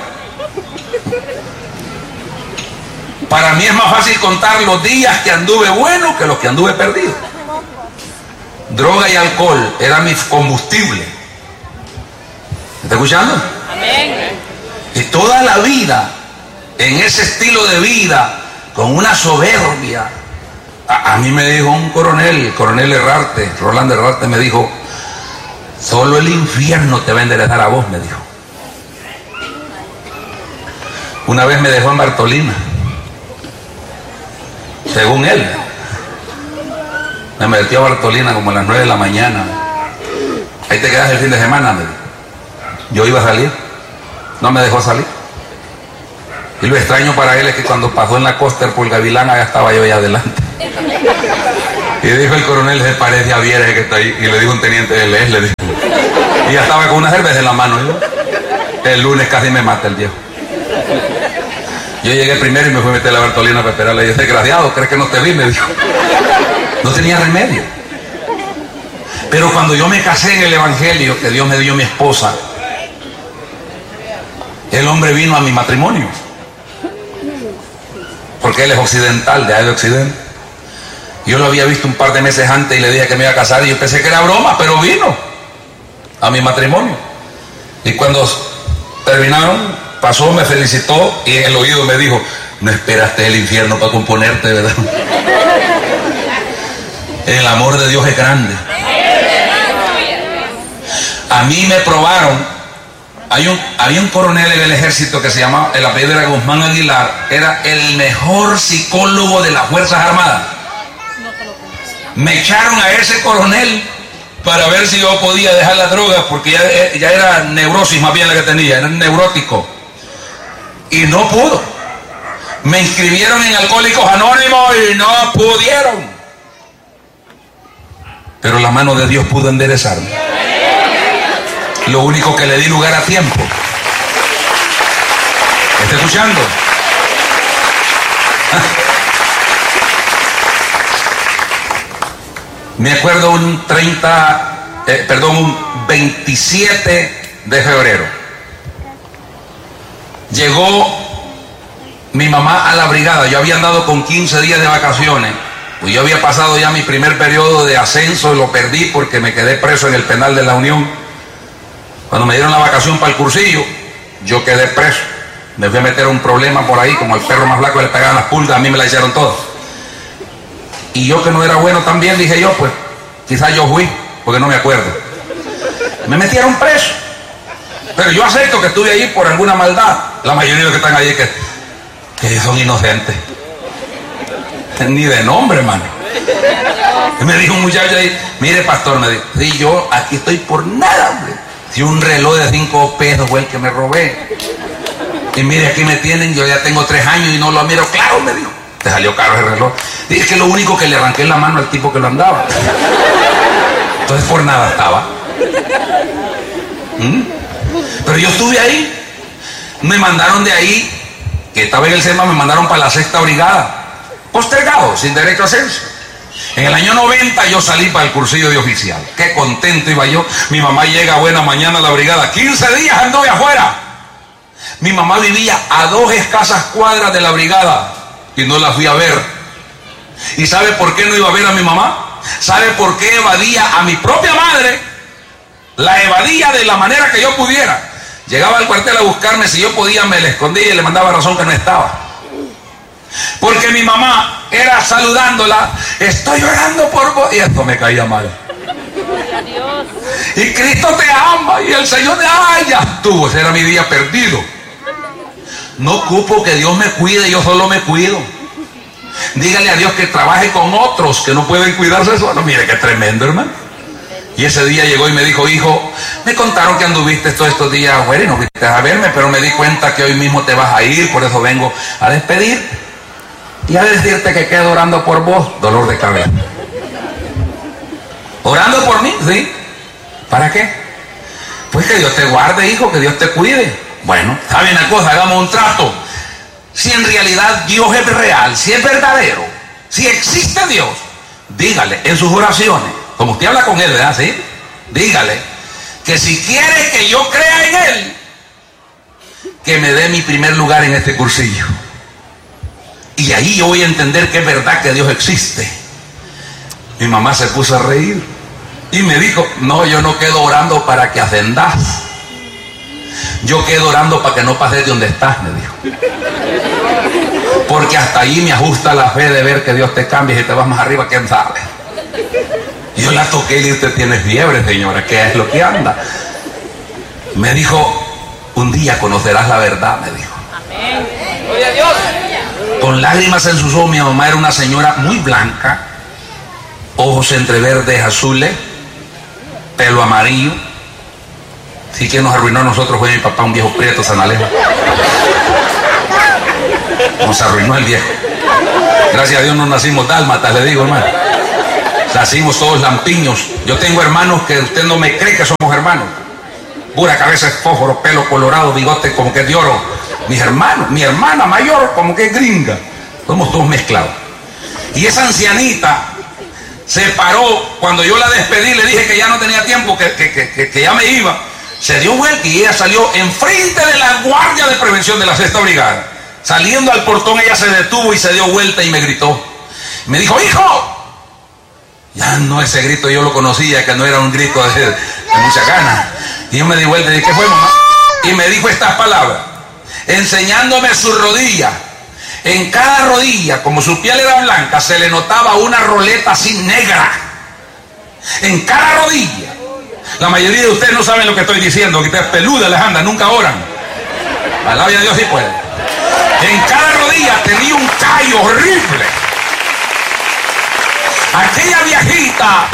A: Para mí es más fácil contar los días que anduve bueno que los que anduve perdido. Droga y alcohol era mi combustible. ¿Me está escuchando?
B: Amén.
A: Y toda la vida, en ese estilo de vida, con una soberbia. A, a mí me dijo un coronel, coronel Herrarte, Rolando Herrarte me dijo, solo el infierno te va a enderezar a vos, me dijo. Una vez me dejó en Bartolina, según él. Me metió a Bartolina como a las nueve de la mañana. Ahí ahí te quedas el fin de semana, me dijo. Yo iba a salir, no me dejó salir. Y lo extraño para él es que cuando pasó en la Coster por Gavilán, allá estaba yo allá adelante. Y dijo el coronel, se parece a Viera que está ahí. Y le dijo un teniente, él es, le dijo. Y ya estaba con una cerveza en la mano. Yo, el lunes casi me mata el viejo. Yo llegué primero y me fui a meter la Bartolina para esperarla. Y dije, desgraciado, ¿crees que no te vi? Me dijo. No tenía remedio. Pero cuando yo me casé en el evangelio, que Dios me dio mi esposa, el hombre vino a mi matrimonio. Porque él es occidental, de ahí de Occidente. Yo lo había visto un par de meses antes y le dije que me iba a casar y yo pensé que era broma, pero vino a mi matrimonio. Y cuando terminaron, pasó, me felicitó y en el oído me dijo, no esperaste el infierno para componerte, ¿verdad? El amor de Dios es grande. A mí me probaron. Hay un, había un coronel en el ejército que se llamaba, el apellido era Guzmán Aguilar, era el mejor psicólogo de las Fuerzas Armadas. Me echaron a ese coronel para ver si yo podía dejar las drogas, porque ya, ya era neurosis más bien la que tenía, era neurótico. Y no pudo. Me inscribieron en Alcohólicos Anónimos y no pudieron. Pero la mano de Dios pudo enderezarme. Lo único que le di lugar a tiempo. ¿Me está escuchando? Me acuerdo un treinta, eh, perdón, un veintisiete de febrero. Llegó mi mamá a la brigada. Yo había andado con quince días de vacaciones. Pues yo había pasado ya mi primer periodo de ascenso y lo perdí porque me quedé preso en el penal de la Unión. Cuando me dieron la vacación para el cursillo, yo quedé preso. Me fui a meter un problema por ahí, como al perro más flaco le pegaban las pulgas, a mí me la hicieron todas. Y yo que no era bueno también, dije yo, pues, quizás yo fui, porque no me acuerdo. Me metieron preso. Pero yo acepto que estuve ahí por alguna maldad. La mayoría de los que están ahí que, que son inocentes. Ni de nombre, hermano. Y me dijo un muchacho ahí, mire pastor, me dijo, sí, yo aquí estoy por nada, hombre. Si un reloj de cinco pesos fue el que me robé. Y mire, aquí me tienen, yo ya tengo tres años y no lo miro claro, me dijo. Te salió caro ese reloj. Dije que lo único que le arranqué la mano al tipo que lo andaba. Entonces por nada estaba. ¿Mm? Pero yo estuve ahí. Me mandaron de ahí, que estaba en el SEMA, me mandaron para la sexta brigada. Postergado, sin derecho a ascenso. En el año noventa yo salí para el cursillo de oficial. Qué contento iba yo. Mi mamá llega buena mañana a la brigada. quince días anduve afuera. Mi mamá vivía a dos escasas cuadras de la brigada y no la fui a ver. ¿Y sabe por qué no iba a ver a mi mamá? ¿Sabe por qué evadía a mi propia madre? La evadía de la manera que yo pudiera. Llegaba al cuartel a buscarme, si yo podía me le escondía y le mandaba razón que no estaba. Porque mi mamá era saludándola, estoy orando por vos, y esto me caía mal. Y Cristo te ama, y el Señor te ama, ya estuvo, ese era mi día perdido. No ocupo que Dios me cuide, yo solo me cuido. Dígale a Dios que trabaje con otros que no pueden cuidarse solos. Mire qué tremendo, hermano. Y ese día llegó y me dijo, hijo, me contaron que anduviste todos estos días afuera y no fuiste a verme, pero me di cuenta que hoy mismo te vas a ir, por eso vengo a despedirte. Y a decirte que quedo orando por vos, dolor de cabeza. ¿Orando por mí? Sí. ¿Para qué? Pues que Dios te guarde, hijo, que Dios te cuide. Bueno, ¿sabe una cosa? Hagamos un trato. Si en realidad Dios es real, si es verdadero, si existe Dios, dígale en sus oraciones, como usted habla con Él, ¿verdad? ¿Sí? Dígale que si quiere que yo crea en Él, que me dé mi primer lugar en este cursillo. Y ahí yo voy a entender que es verdad que Dios existe. Mi mamá se puso a reír y me dijo, no, yo no quedo orando para que ascendas. Yo quedo orando para que no pases de donde estás, me dijo. Porque hasta ahí me ajusta la fe de ver que Dios te cambie y te vas más arriba, quién sabe. Y yo la toqué y le dije, usted tiene fiebre, señora, ¿qué es lo que anda? Me dijo, un día conocerás la verdad, me dijo.
B: Amén. Gloria a Dios.
A: Con lágrimas en sus ojos, mi mamá era una señora muy blanca, ojos entre verdes, azules, pelo amarillo. Sí, que nos arruinó a nosotros fue mi papá, un viejo prieto sanalejo. Nos arruinó el viejo. Gracias a Dios no nacimos dálmatas, le digo, hermano. Nacimos todos lampiños. Yo tengo hermanos que usted no me cree que somos hermanos. Pura cabeza de fósforo, pelo colorado, bigote como que es de oro. Mis hermanos, mi hermana mayor como que es gringa. Somos todos mezclados. Y esa ancianita se paró cuando yo la despedí, le dije que ya no tenía tiempo, que, que, que, que ya me iba. Se dio vuelta y ella salió enfrente de la guardia de prevención de la sexta brigada. Saliendo al portón ella se detuvo y se dio vuelta y me gritó. Me dijo, hijo. Ya no, ese grito yo lo conocía, que no era un grito de, de mucha gana. Y yo me di vuelta y dije, ¿qué fue, mamá? Y me dijo estas palabras, enseñándome su rodilla. En cada rodilla, como su piel era blanca, se le notaba una roleta así negra. En cada rodilla. La mayoría de ustedes no saben lo que estoy diciendo, que ustedes peludas les andan, nunca oran. Alabe a Dios si puede. En cada rodilla tenía un callo horrible. Aquella viejita,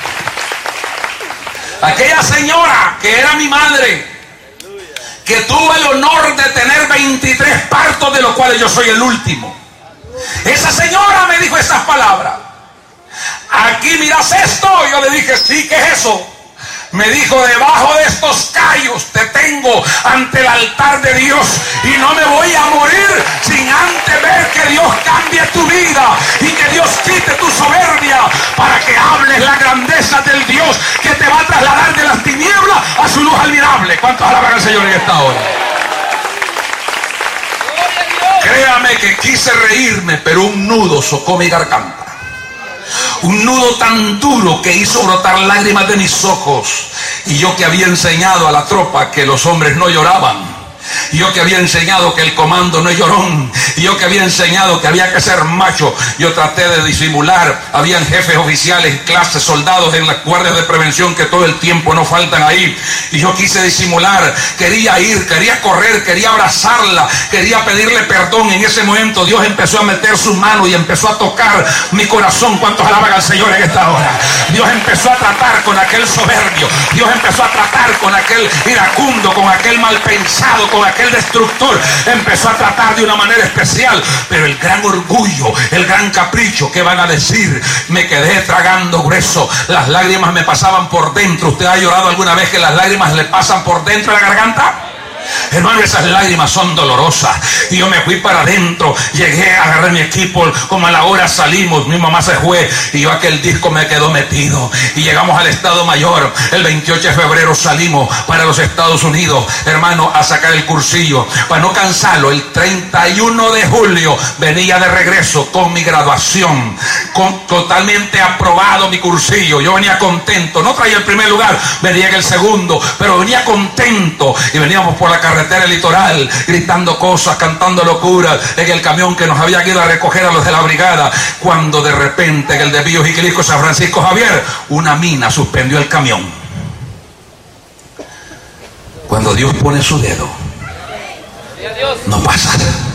A: aquella señora que era mi madre, que tuvo el honor de tener veintitrés partos, de los cuales yo soy el último. Esa señora me dijo esas palabras. Aquí miras esto. Yo le dije, sí, ¿qué es eso? Me dijo, debajo de estos callos te tengo ante el altar de Dios y no me voy a morir sin antes ver que Dios cambie tu vida y que Dios quite tu soberbia para que hables la grandeza del Dios que te va a trasladar de las tinieblas a su luz admirable. ¿Cuántos alaban al Señor en esta hora? Créame que quise reírme, pero un nudo socó mi garganta. Un nudo tan duro que hizo brotar lágrimas de mis ojos. Y yo que había enseñado a la tropa que los hombres no lloraban. Y yo que había enseñado que el comando no es llorón. Y yo que había enseñado que había que ser macho. Yo traté de disimular. Habían jefes oficiales, clases, soldados en las guardias de prevención que todo el tiempo no faltan ahí. Y yo quise disimular. Quería ir, quería correr, quería abrazarla, quería pedirle perdón. En ese momento Dios empezó a meter su mano y empezó a tocar mi corazón. ¿Cuántos alaban al Señor en esta hora? Dios empezó a tratar con aquel soberbio. Dios empezó a tratar con aquel iracundo, con aquel mal pensado, con aquel destructor. Empezó a tratar de una manera especial. Pero el gran orgullo, el gran capricho, ¿qué van a decir? Me quedé tragando grueso. Las lágrimas me pasaban por dentro. ¿Usted ha llorado alguna vez que las lágrimas le pasan por dentro de la garganta? Hermano, esas lágrimas son dolorosas. Y yo me fui para adentro. Llegué, agarré mi equipo. Como a la hora salimos, mi mamá se fue y yo aquel disco me quedó metido. Y llegamos al Estado Mayor. El veintiocho de febrero salimos para los Estados Unidos, hermano, a sacar el cursillo. Para no cansarlo, el treinta y uno de julio venía de regreso con mi graduación, con, totalmente aprobado mi cursillo. Yo venía contento. No traía el primer lugar, venía en el segundo, pero venía contento. Y veníamos por la carretera litoral gritando cosas, cantando locuras en el camión que nos había ido a recoger a los de la brigada, cuando de repente en el desvío Jiquilisco San Francisco Javier una mina suspendió el camión. Cuando Dios pone su dedo no pasa,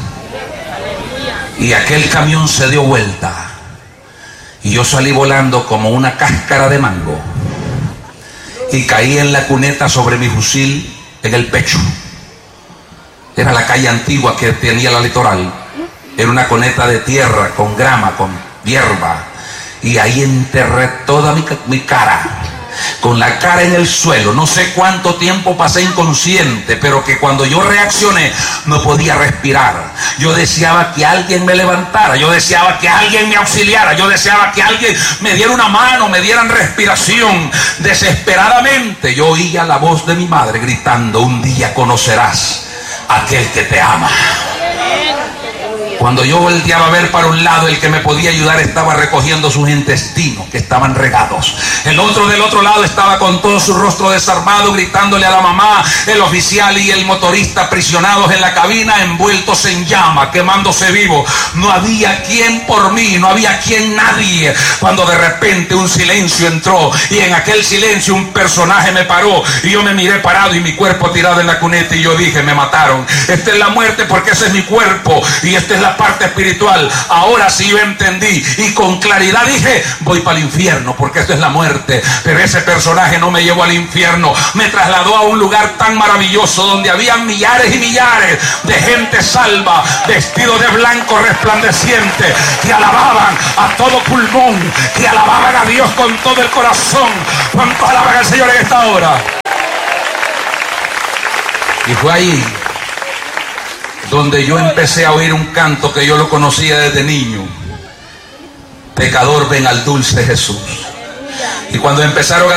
A: y aquel camión se dio vuelta y yo salí volando como una cáscara de mango y caí en la cuneta sobre mi fusil en el pecho. Era la calle antigua que tenía la litoral. Era una cuneta de tierra con grama, con hierba. Y ahí enterré toda mi, mi cara, con la cara en el suelo. No sé cuánto tiempo pasé inconsciente, pero que cuando yo reaccioné no podía respirar. Yo deseaba que alguien me levantara, yo deseaba que alguien me auxiliara, yo deseaba que alguien me diera una mano, me dieran respiración. Desesperadamente yo oía la voz de mi madre gritando: un día conocerás a aquel que te ama. Cuando yo volteaba a ver para un lado, el que me podía ayudar estaba recogiendo sus intestinos que estaban regados. El otro del otro lado estaba con todo su rostro desarmado, gritándole a la mamá. El oficial y el motorista aprisionados en la cabina, envueltos en llama, quemándose vivo. No había quien por mí, no había quien, nadie. Cuando de repente un silencio entró, y en aquel silencio un personaje me paró, y yo me miré parado y mi cuerpo tirado en la cuneta, y yo dije: me mataron. Esta es la muerte porque ese es mi cuerpo, y esta es la la parte espiritual. Ahora sí yo entendí y con claridad dije, voy para el infierno porque esto es la muerte. Pero ese personaje no me llevó al infierno, me trasladó a un lugar tan maravilloso donde había millares y millares de gente salva, vestidos de blanco resplandeciente, que alababan a todo pulmón, que alababan a Dios con todo el corazón. ¿Cuántos alaban al Señor en esta hora? Y fue ahí donde yo empecé a oír un canto que yo lo conocía desde niño. Pecador, ven al dulce Jesús. Y cuando empezaron a